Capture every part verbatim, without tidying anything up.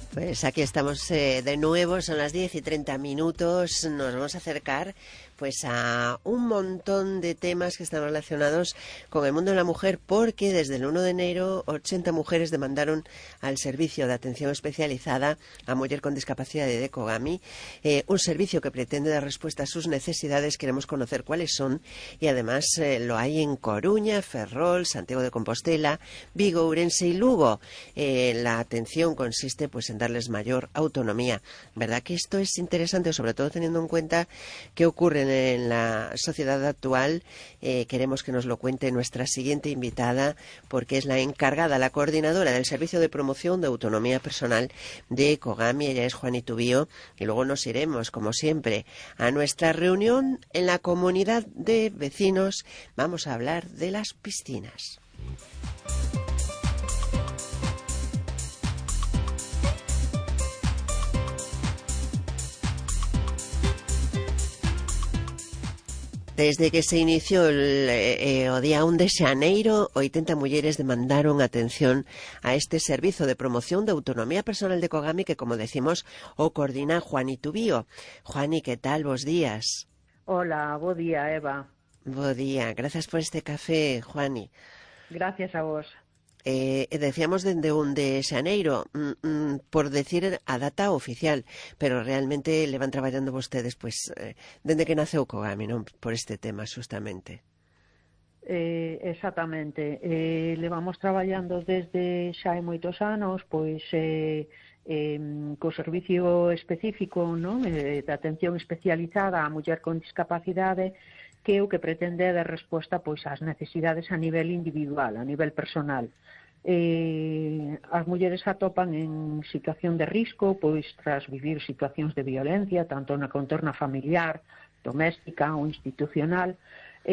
Pues aquí estamos eh, de nuevo, son las diez y treinta minutos, nos vamos a acercar pues a un montón de temas que están relacionados con el mundo de la mujer, porque desde el uno de enero ochenta mujeres demandaron al Servicio de Atención Especializada a Mujer con Discapacidad de Decogami, eh, un servicio que pretende dar respuesta a sus necesidades. Queremos conocer cuáles son y además eh, lo hay en Coruña, Ferrol, Santiago de Compostela, Vigo, Ourense y Lugo. Eh, la atención consiste pues en darles mayor autonomía. ¿Verdad que esto es interesante, sobre todo teniendo en cuenta qué ocurre en la sociedad actual? Eh, queremos que nos lo cuente nuestra siguiente invitada, porque es la encargada, la coordinadora del Servicio de Promoción de Autonomía Personal de Ecogami. Ella es Juani Tubío, y luego nos iremos, como siempre, a nuestra reunión en la comunidad de vecinos. Vamos a hablar de las piscinas. Desde que se inició el, eh, o día un de xaneiro, oitenta mulleres demandaron atención a este servizo de promoción de autonomía personal de Ecogami, que, como decimos, o coordina Juani Tubío. Juani, ¿qué tal? Bos días. Hola, bo día, Eva. Bo día. Gracias por este café, Juani. Gracias a vos. Eh, decíamos dende un de xaneiro, mm, mm, por decir a data oficial, pero realmente le van traballando vostedes pues eh, dende que naceu Ecogami, non? Por este tema, justamente. Eh, exactamente. Eh, levamos traballando desde xa hai moitos anos, pois eh, eh, co servicio específico, non? Eh, de atención especializada á muller con discapacidade, que é o que pretende dar resposta pois ás necesidades a nivel individual, a nivel personal. Eh, as mulleres atopan en situación de risco pois tras vivir situacións de violencia, tanto na contorna familiar, doméstica ou institucional.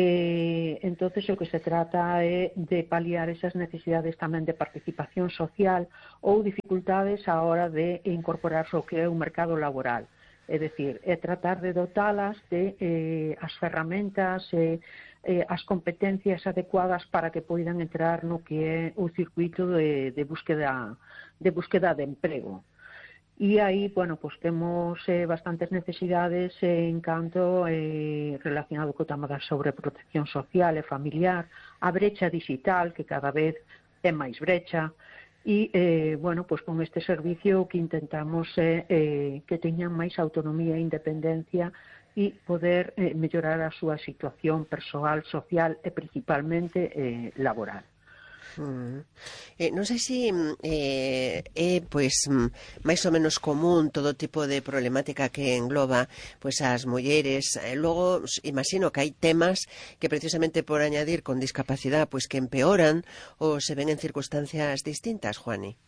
Eh, entonces o que se trata é de paliar esas necesidades tamén de participación social ou dificultades á hora de incorporarse ao que é o mercado laboral. É dicir, é tratar de dotalas de eh, as ferramentas e eh, as competencias adecuadas para que poidan entrar no que é o circuito de, de búsqueda de búsqueda de emprego. E aí, bueno, pues temos eh, bastantes necesidades eh, en canto eh, relacionado co tema da sobreprotección social e familiar, a brecha digital, que cada vez é máis brecha. E, eh, bueno, pues con este servicio o que intentamos é eh, que teñan máis autonomía e independencia e poder eh, mellorar a súa situación persoal, social e principalmente eh, laboral. Mm. Eh, non sei se eh, é pois máis ou menos común todo tipo de problemática que engloba pois as mulleres. Eh, logo imagino que hai temas que precisamente por añadir con discapacidade pois que empeoran ou se ven en circunstancias distintas, Juani.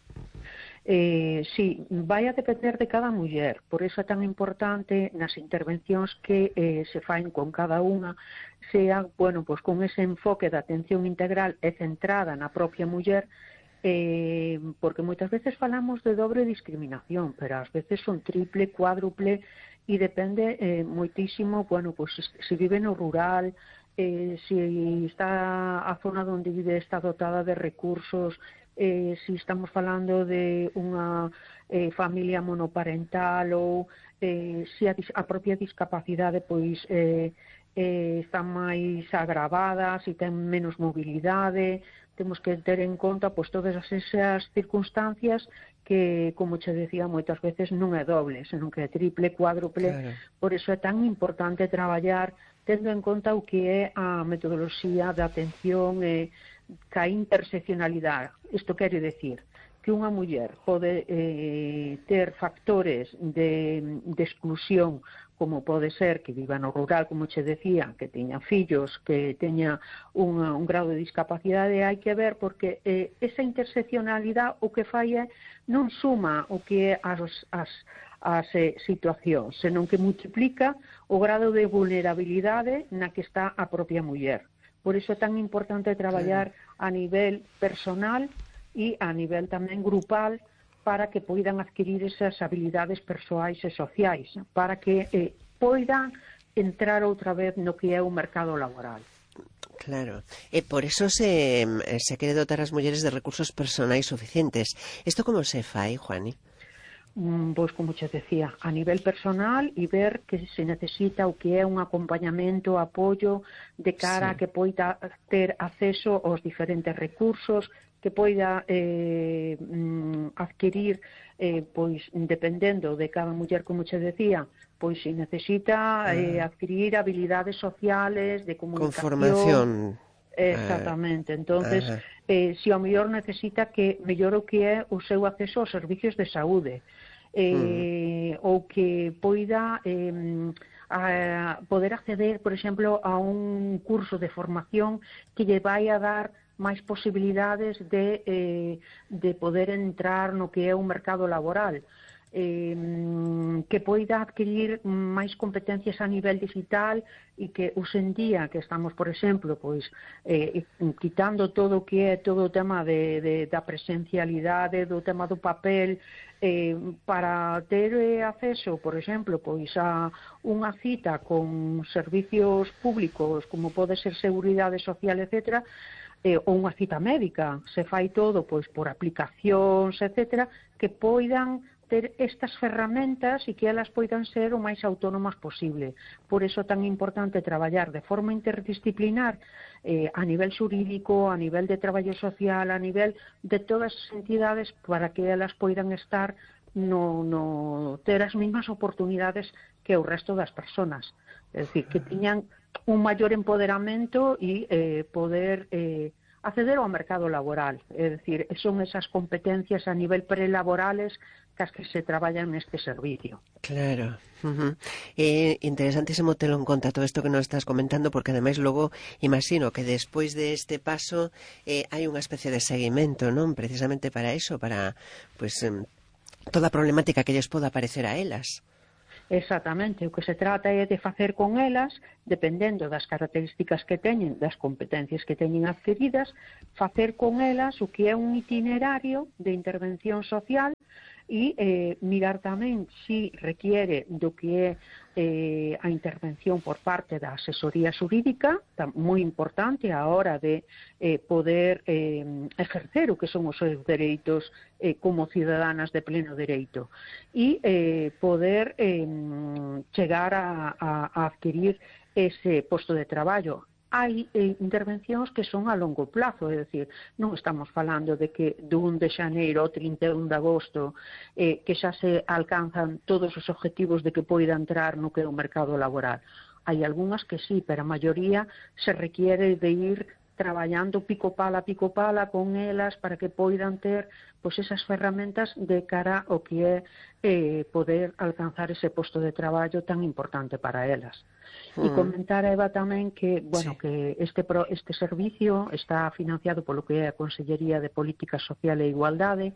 Eh, sí, vai a depender de cada muller, por iso é tan importante nas intervencións que eh, se faen con cada unha, sea, bueno, pues con ese enfoque de atención integral e centrada na propia muller, eh, porque moitas veces falamos de dobre discriminación, pero ás veces son triple, cuádruple, e depende eh, moitísimo, bueno, pues se vive no rural, eh, se está a zona onde vive está dotada de recursos, Eh, si estamos falando de unha eh, familia monoparental ou eh, se a, a propia discapacidade pois eh, eh, está máis agravada, se ten menos mobilidade. Temos que ter en conta pois todas esas circunstancias que, como che decía, moitas veces non é doble, senón que é triple, cuádruple. Claro. Por iso é tan importante traballar tendo en conta o que é a metodoloxía de atención e eh, ca interseccionalidade. Isto quere decir que unha muller pode eh, ter factores de, de exclusión, como pode ser que viva no rural, como che decía, que teña fillos, que teña un, un grado de discapacidade. Hai que ver porque eh, esa interseccionalidade o que fai é non suma o que é as, as, as eh, situacións, senón que multiplica o grado de vulnerabilidade na que está a propia muller. Por iso é tan importante traballar a nivel personal e a nivel tamén grupal para que poidan adquirir esas habilidades persoais e sociais, para que eh, poidan entrar outra vez no que é o mercado laboral. Claro, e por eso se, se quere dotar as mulleres de recursos personais suficientes. Isto como se fai, Juani? pois como che decía, a nivel personal e ver que se necesita o que é un acompañamento, apoio de cara Sí. a que poida ter acceso aos diferentes recursos, que poida eh, adquirir, eh, pois dependendo de cada muller, como che decía, pois se necesita eh, Ah, adquirir habilidades sociales, de con comunicación. formación. Ah, Exactamente, entonces ajá. eh, se ao mellor necesita que mellor o que é o seu acceso aos servicios de saúde, Mm, eh, ou que poida eh, a poder acceder, por exemplo, a un curso de formación que lle vai a dar máis posibilidades de, eh, de poder entrar no que é o mercado laboral. Eh, que poida adquirir máis competencias a nivel digital e que hoxe en día que estamos, por exemplo, pois eh, quitando todo o que é todo o tema de, de, da presencialidade, do tema do papel, eh, para ter eh, acceso, por exemplo, pois a unha cita con servicios públicos como pode ser Seguridade Social, etcétera, eh, ou unha cita médica, se fai todo pois por aplicacións, etcétera, que poidan ter estas ferramentas e que elas poidan ser o máis autónomas posible. Por iso é tan importante traballar de forma interdisciplinar eh, a nivel xurídico, a nivel de traballo social, a nivel de todas as entidades para que elas poidan estar no, no ter as mesmas oportunidades que o resto das persoas. É dicir, que tiñan un maior empoderamento e eh, poder eh, acceder ao mercado laboral. É dicir, son esas competencias a nivel prelaborales cas que se traballan neste servicio. Claro. Uh-huh. Eh, interesantísimo telo en conta todo isto que nos estás comentando, porque ademais logo imagino que despois de este paso eh, hai unha especie de seguimento, non? Precisamente para eso, para pues eh, toda a problemática que lles poda aparecer a elas. Exactamente, o que se trata é de facer con elas, dependendo das características que teñen, das competencias que teñen adquiridas, facer con elas o que é un itinerario de intervención social e eh, mirar tamén se requiere do que é eh, a intervención por parte da asesoría xurídica, moi importante a hora de eh, poder eh, ejercer o que son os seus dereitos eh, como cidadanas de pleno dereito e eh, poder eh, chegar a, a, a adquirir ese posto de traballo. Hai eh, intervencións que son a longo plazo, é dicir, non estamos falando de que do un de xaneiro ao trinta e un de agosto eh, que xa se alcanzan todos os objetivos de que poida entrar no que é o mercado laboral. Hai algunhas que sí, pero a maioría se requiere de ir traballando pico pala, pico pala con elas para que poidan ter pois, esas ferramentas de cara ao que é eh, poder alcanzar ese posto de traballo tan importante para elas. E comentar a Eva tamén que, bueno, sí. que este, pro, este servicio está financiado polo que é a Consellería de Política Social e Igualdade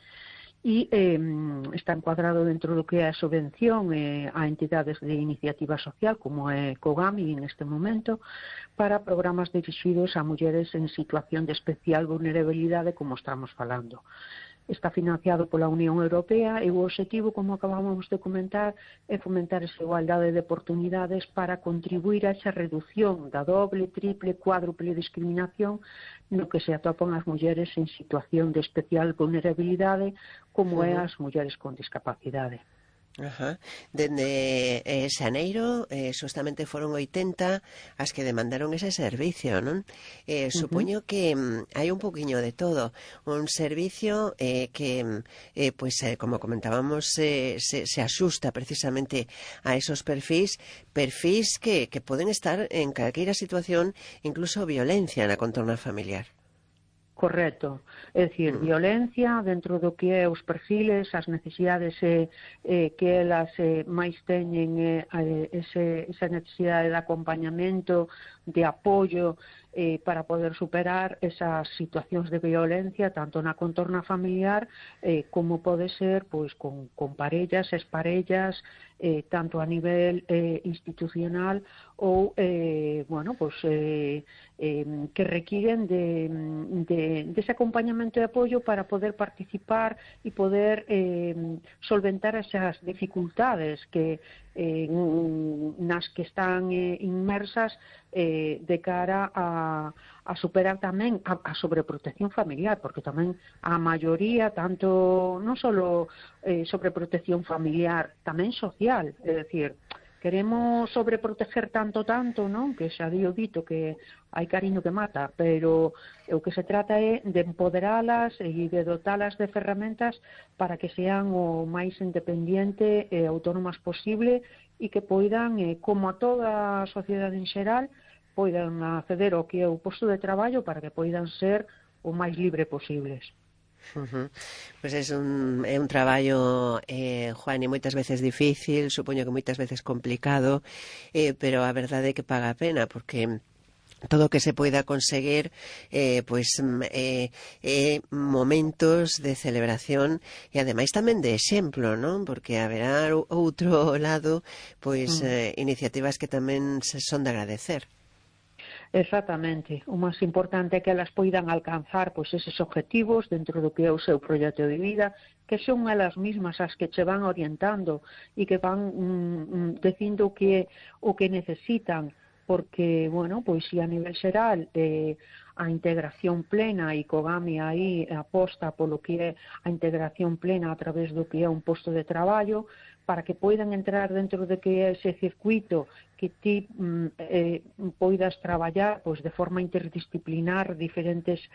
e eh, está encuadrado dentro do que é a subvención eh, a entidades de iniciativa social como é COGAMI neste momento para programas dirixidos a mulleres en situación de especial vulnerabilidade como estamos falando. Está financiado pola Unión Europea e o objetivo, como acabamos de comentar, é fomentar esa igualdade de oportunidades para contribuir a esa reducción da doble, triple, cuádruple discriminación no que se atopan as mulleres en situación de especial vulnerabilidade como é as mulleres con discapacidade. Ajá. Dende eh, xaneiro eh, justamente foron oitenta as que demandaron ese servicio, non? Eh, supoño uh -huh. que mm, hai un poquinho de todo. Un servicio eh, que, eh, pues, eh, como comentábamos, eh, se, se axusta precisamente a esos perfis, perfis que, que poden estar en calquera situación, incluso violencia na contorna familiar. Correcto, é dicir, mm. violencia dentro do que é os perfiles, as necesidades eh, eh, que elas eh, máis teñen eh, ese, esa necesidade de acompañamento, de apoio eh, para poder superar esas situacións de violencia tanto na contorna familiar eh, como pode ser pois con, con parellas, exparellas, eh, tanto a nivel eh, institucional ou eh, bueno, pues, eh, eh, que requiren de, de, de ese acompañamento e apoio para poder participar e poder eh, solventar esas dificultades que, eh, nas que están eh, inmersas eh, de cara a, a superar tamén a, a sobreprotección familiar, porque tamén a maioría, tanto non só eh, sobreprotección familiar, tamén social, é dicir, queremos sobreproteger tanto, tanto, non? Que xa di o dito que hai cariño que mata, pero o que se trata é de empoderalas e de dotalas de ferramentas para que sean o máis independiente e autónomas posible e que poidan, eh, como a toda a sociedade en xeral, poidan acceder ao que é o posto de traballo para que poidan ser o máis libre posibles. Uh-huh. Pois é un, é un traballo, eh, Juan, e moitas veces difícil, supoño que moitas veces complicado, eh, pero a verdade é que paga a pena, porque todo o que se poida conseguir eh, pois eh, eh, momentos de celebración e ademais tamén de exemplo, non? Porque haberá outro lado pois mm. eh, iniciativas que tamén se son de agradecer. Exactamente. O máis importante é que elas poidan alcanzar pois eses objetivos dentro do que é o seu proxecto de vida, que son elas mismas as que che van orientando e que van mm, dicindo o que o que necesitan, porque, bueno, pois si a nivel xeral eh, a integración plena, e Cogami aí aposta polo que é a integración plena a través do que é un posto de traballo, para que poidan entrar dentro de que é ese circuito que ti eh, poidas traballar pois de forma interdisciplinar diferentes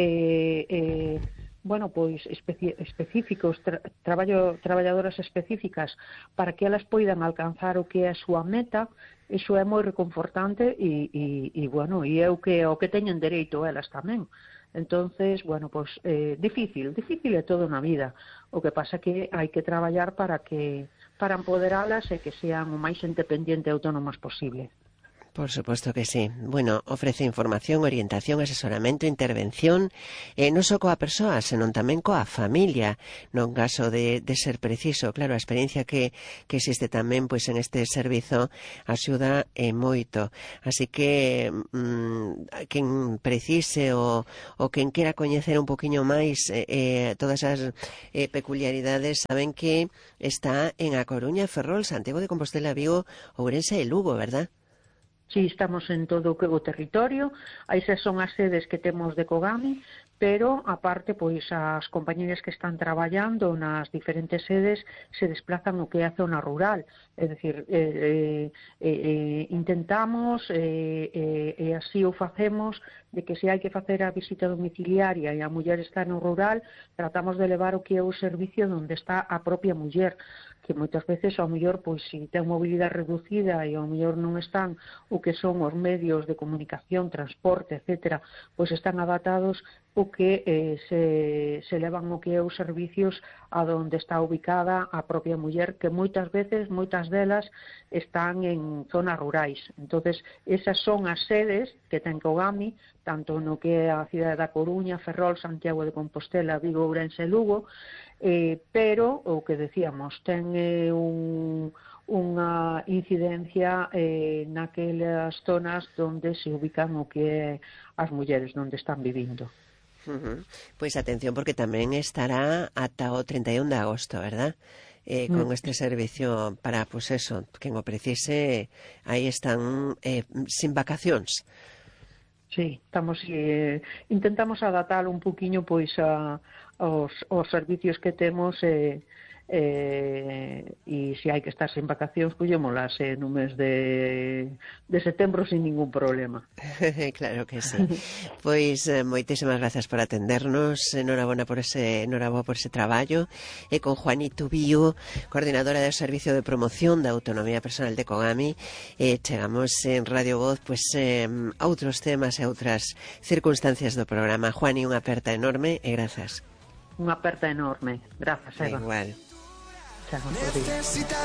eh, eh, bueno, pois especi específicos, tra traballo, traballadoras específicas, para que elas poidan alcanzar o que é a súa meta. Iso é moi reconfortante e, e, e bueno, e é o que, o que teñen dereito elas tamén. Entonces, bueno, pois eh, difícil, difícil é todo na vida. O que pasa que hai que traballar para que para empoderalas e que sean o máis independiente e autónomas posible. Por suposto que sí. Bueno, ofrece información, orientación, asesoramento, intervención, eh, non só coa persoa, senón tamén coa familia, non caso de, de ser preciso. Claro, a experiencia que, que existe tamén pois en este servizo axuda e moito. Así que mmm, quen precise ou, ou quen quera coñecer un poquinho máis eh, eh, todas as eh, peculiaridades, saben que está en A Coruña, Ferrol, Santiago de Compostela, Vigo, Ourense e Lugo, verdad? Sí, estamos en todo o territorio, esas son as sedes que temos de Cogami, pero, aparte, pois as compañeras que están traballando nas diferentes sedes se desplazan o que é a zona rural, é dicir, eh, eh, eh, intentamos, e eh, eh, así o facemos, de que se hai que facer a visita domiciliaria e a muller está no rural, tratamos de levar o que é o servicio onde está a propia muller, que moitas veces ao mellor pois si ten mobilidade reducida e ao mellor non están o que son os medios de comunicación, transporte, etcétera, pois están adaptados o que eh, se, se levan o que é os servicios a donde está ubicada a propia muller, que moitas veces, moitas delas están en zonas rurais. Entonces, esas son as sedes que ten Cogami, tanto no que é a cidade da Coruña, Ferrol, Santiago de Compostela, Vigo, Ourense e Lugo, eh, pero, o que decíamos, ten eh, un, unha incidencia eh, naquelas zonas onde se ubican o que é as mulleres, onde están vivindo. Uh-huh. Pois atención, porque tamén estará ata o treinta e un de agosto, verdad? Eh, con mm. este servicio para, pois pues eso, quen o precise, aí están eh, sin vacacións. Sí, estamos eh, intentamos adaptar un poquinho pois a os, os servicios que temos eh, eh, e se hai que estar sen vacacións, collémolas eh, no mes de, de setembro sin ningún problema. Claro que sí. Pois eh, moitísimas grazas por atendernos, enhorabona por ese, enhoraboa por ese traballo, e con Juanito Bío, coordinadora do Servicio de Promoción da Autonomía Personal de Cogami, eh, chegamos en Radio Voz pois, eh, a outros temas e a outras circunstancias do programa. Juani, unha aperta enorme e grazas. Unha aperta enorme. Grazas, Eva. Igual. Chao, por día.